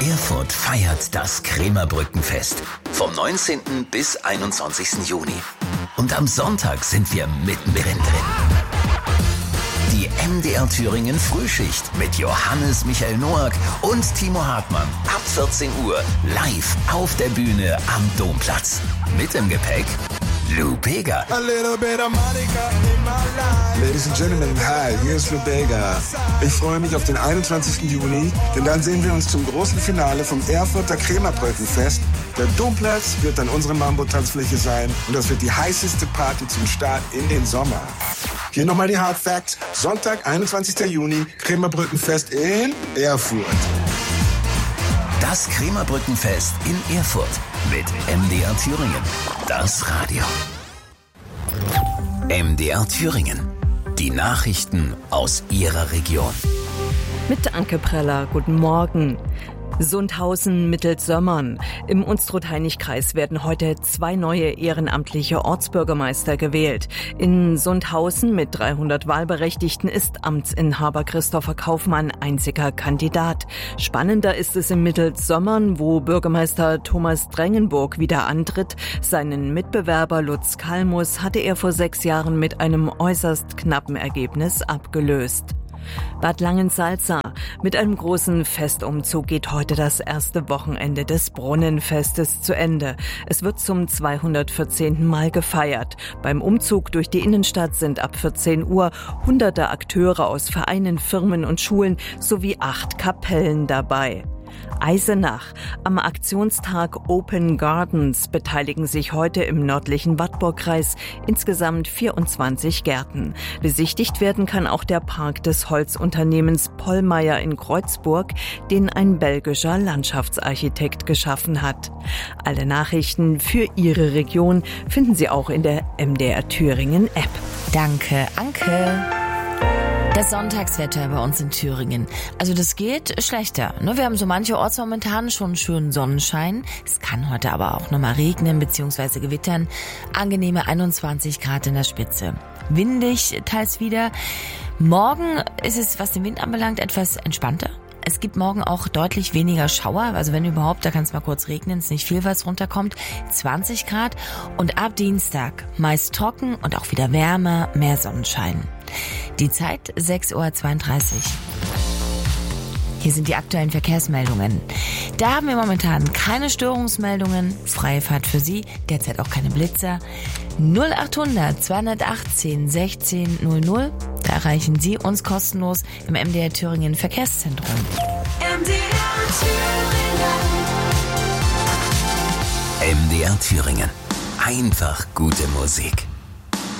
Erfurt feiert das Krämerbrückenfest vom 19. bis 21. Juni. Und am Sonntag sind wir mittendrin drin. Die MDR Thüringen Frühschicht mit Johannes Michael Noack und Timo Hartmann ab 14 Uhr live auf der Bühne am Domplatz. Mit im Gepäck Lou Bega. Ladies and Gentlemen, hi, hier ist Lou Bega. Ich freue mich auf den 21. Juni, denn dann sehen wir uns zum großen Finale vom Erfurter Krämerbrückenfest. Der Domplatz wird dann unsere Mambo-Tanzfläche sein und das wird die heißeste Party zum Start in den Sommer. Hier nochmal die Hard Facts. Sonntag, 21. Juni, Krämerbrückenfest in Erfurt. Das Krämerbrückenfest in Erfurt mit MDR Thüringen. Das Radio. MDR Thüringen. Die Nachrichten aus Ihrer Region. Mit Anke Preller, guten Morgen. Sundhausen Mittelsömmern. Im Unstrut-Hainich-Kreis werden heute 2 neue ehrenamtliche Ortsbürgermeister gewählt. In Sundhausen mit 300 Wahlberechtigten ist Amtsinhaber Christopher Kaufmann einziger Kandidat. Spannender ist es in Mittelsömmern, wo Bürgermeister Thomas Drengenburg wieder antritt. Seinen Mitbewerber Lutz Kalmus hatte er vor 6 Jahren mit einem äußerst knappen Ergebnis abgelöst. Bad Langensalza. Mit einem großen Festumzug geht heute das erste Wochenende des Brunnenfestes zu Ende. Es wird zum 214. Mal gefeiert. Beim Umzug durch die Innenstadt sind ab 14 Uhr hunderte Akteure aus Vereinen, Firmen und Schulen sowie 8 Kapellen dabei. Eisenach. Am Aktionstag Open Gardens beteiligen sich heute im nördlichen Wartburgkreis insgesamt 24 Gärten. Besichtigt werden kann auch der Park des Holzunternehmens Pollmeyer in Kreuzburg, den ein belgischer Landschaftsarchitekt geschaffen hat. Alle Nachrichten für Ihre Region finden Sie auch in der MDR Thüringen App. Danke, Anke. Das Sonntagswetter bei uns in Thüringen. Also das geht schlechter. Wir haben so manche Orts momentan schon schönen Sonnenschein. Es kann heute aber auch nochmal regnen bzw. gewittern. Angenehme 21 Grad in der Spitze. Windig teils wieder. Morgen ist es, was den Wind anbelangt, etwas entspannter. Es gibt morgen auch deutlich weniger Schauer, also wenn überhaupt, da kann es mal kurz regnen, es ist nicht viel, was runterkommt, 20 Grad und ab Dienstag meist trocken und auch wieder wärmer, mehr Sonnenschein. Die Zeit 6:32 Uhr. Hier sind die aktuellen Verkehrsmeldungen. Da haben wir momentan keine Störungsmeldungen, freie Fahrt für Sie, derzeit auch keine Blitzer. 0800 218 16 00, da erreichen Sie uns kostenlos im MDR Thüringen Verkehrszentrum. MDR Thüringen. Einfach gute Musik.